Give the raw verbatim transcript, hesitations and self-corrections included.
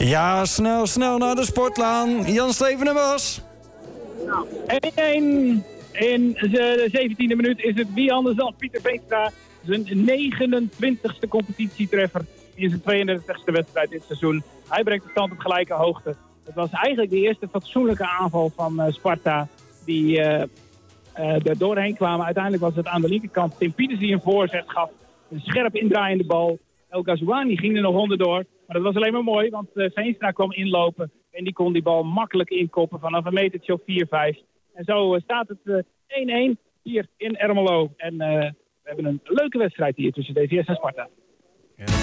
Ja, snel, snel naar de sportlaan. Jan Steven en Bas. één-één. In de zeventiende minuut is het wie anders dan Pieter Veenstra. Zijn negenentwintigste competitietreffer in zijn tweeëndertigste wedstrijd dit seizoen. Hij brengt de stand op gelijke hoogte. Het was eigenlijk de eerste fatsoenlijke aanval van uh, Sparta die uh, uh, er doorheen kwamen. Uiteindelijk was het aan de linkerkant Tim Pieters die een voorzet gaf. Een scherp indraaiende bal. El Ghazouani ging er nog onderdoor. Maar dat was alleen maar mooi, want uh, Veenstra kwam inlopen. En die kon die bal makkelijk inkoppen vanaf een metertje of vier vijf. En zo uh, staat het uh, één-één hier in Ermelo. En uh, we hebben een leuke wedstrijd hier tussen D V S en Sparta.